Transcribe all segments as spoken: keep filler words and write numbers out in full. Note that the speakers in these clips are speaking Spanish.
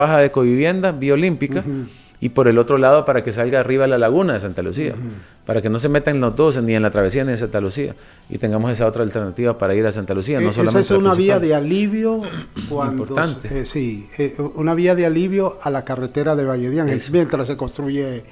baja de Ecovivienda, Vía Olímpica, uh-huh. y por el otro lado para que salga arriba a la laguna de Santa Lucía, uh-huh. para que no se metan los dos, ni en la travesía ni en Santa Lucía, y tengamos esa otra alternativa para ir a Santa Lucía. Eh, no solamente esa es una vía de alivio cuando importante. Eh, sí, eh, una vía de alivio a la carretera de Valle de Ángeles, mientras se construye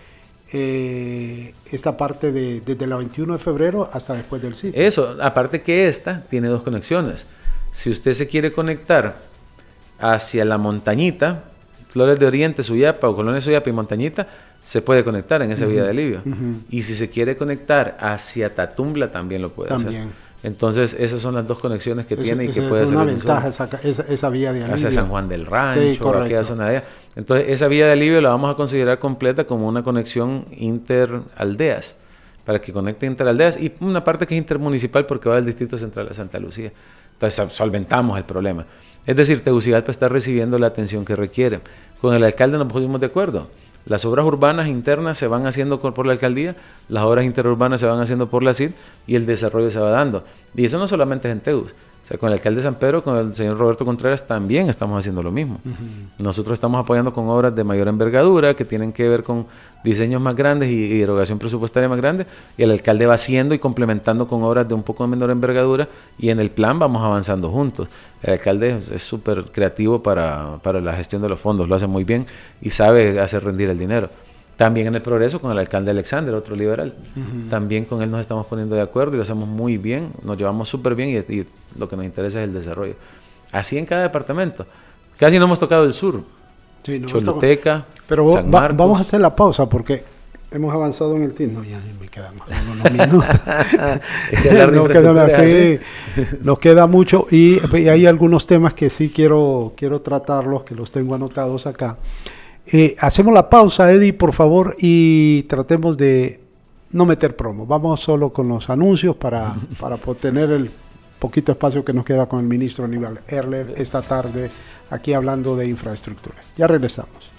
eh, esta parte de, desde la veintiuno de febrero hasta después del sitio. Eso, aparte que esta tiene dos conexiones. Si usted se quiere conectar hacia la montañita, Flores de Oriente, Suyapa o Colonia Suyapa y Montañita, se puede conectar en esa uh-huh. vía de alivio. Uh-huh. Y si se quiere conectar hacia Tatumbla, también lo puede también. hacer. Entonces, esas son las dos conexiones que ese, tiene y que puede hacer. Es una ventaja esa, esa, esa vía de alivio. Hacia San Juan del Rancho, sí, aquella zona de allá. Entonces, esa vía de alivio la vamos a considerar completa como una conexión interaldeas, para que conecte interaldeas, y una parte que es intermunicipal porque va del Distrito Central a Santa Lucía. Entonces, solventamos el problema. Es decir, Tegucigalpa está recibiendo la atención que requiere. Con el alcalde nos pusimos de acuerdo. Las obras urbanas internas se van haciendo por la alcaldía, las obras interurbanas se van haciendo por la C I D y el desarrollo se va dando. Y eso no solamente es en Tegus. O sea, con el alcalde de San Pedro, con el señor Roberto Contreras, también estamos haciendo lo mismo. Uh-huh. Nosotros estamos apoyando con obras de mayor envergadura, que tienen que ver con diseños más grandes y, y erogación presupuestaria más grande, y el alcalde va haciendo y complementando con obras de un poco menor envergadura, y en el plan vamos avanzando juntos. El alcalde es súper creativo para, para la gestión de los fondos, lo hace muy bien y sabe hacer rendir el dinero. También en el progreso con el alcalde Alexander, otro liberal. Uh-huh. También con él nos estamos poniendo de acuerdo y lo hacemos muy bien, nos llevamos súper bien y, y lo que nos interesa es el desarrollo. Así en cada departamento. Casi no hemos tocado el sur. Sí, no Choluteca, pero San va, Marcos. Vamos a hacer la pausa porque hemos avanzado en el tiempo. No, ya me quedan unos minutos. Es que hablar de nos, queda, así. nos queda mucho y, y hay algunos temas que sí quiero, quiero tratarlos, que los tengo anotados acá. Eh, hacemos la pausa, Eddie, por favor, y tratemos de no meter promo. Vamos solo con los anuncios para, para tener el poquito espacio que nos queda con el ministro Aníbal Erler esta tarde, aquí hablando de infraestructura. Ya regresamos.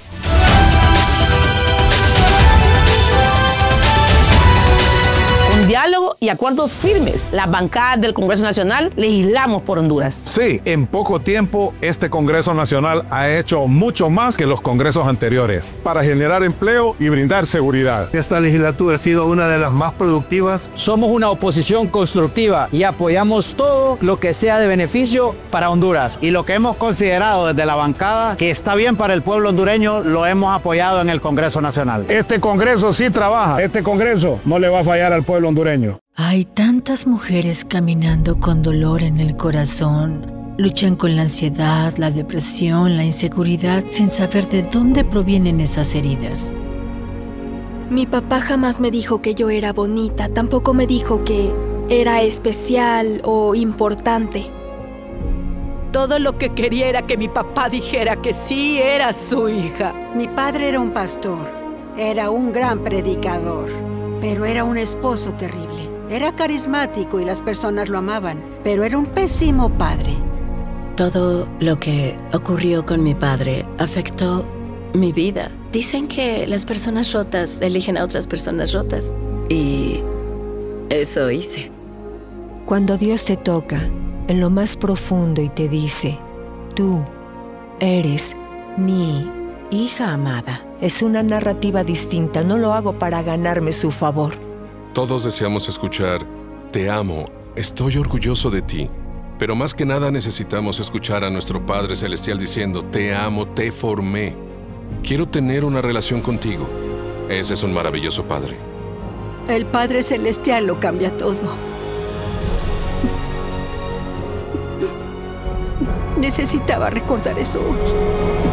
Diálogo y acuerdos firmes. Las bancadas del Congreso Nacional legislamos por Honduras. Sí, en poco tiempo este Congreso Nacional ha hecho mucho más que los congresos anteriores para generar empleo y brindar seguridad. Esta legislatura ha sido una de las más productivas. Somos una oposición constructiva y apoyamos todo lo que sea de beneficio para Honduras. Y lo que hemos considerado desde la bancada que está bien para el pueblo hondureño, lo hemos apoyado en el Congreso Nacional. Este Congreso sí trabaja. Este Congreso no le va a fallar al pueblo hondureño. Hay tantas mujeres caminando con dolor en el corazón. Luchan con la ansiedad, la depresión, la inseguridad, sin saber de dónde provienen esas heridas. Mi papá jamás me dijo que yo era bonita, tampoco me dijo que era especial o importante. Todo lo que quería era que mi papá dijera que sí era su hija. Mi padre era un pastor, era un gran predicador. Pero era un esposo terrible. Era carismático y las personas lo amaban, pero era un pésimo padre. Todo lo que ocurrió con mi padre afectó mi vida. Dicen que las personas rotas eligen a otras personas rotas. Y eso hice. Cuando Dios te toca en lo más profundo y te dice, tú eres mi hija amada. Es una narrativa distinta, no lo hago para ganarme su favor. Todos deseamos escuchar, te amo, estoy orgulloso de ti. Pero más que nada necesitamos escuchar a nuestro Padre Celestial diciendo, te amo, te formé. Quiero tener una relación contigo. Ese es un maravilloso Padre. El Padre Celestial lo cambia todo. Necesitaba recordar eso hoy.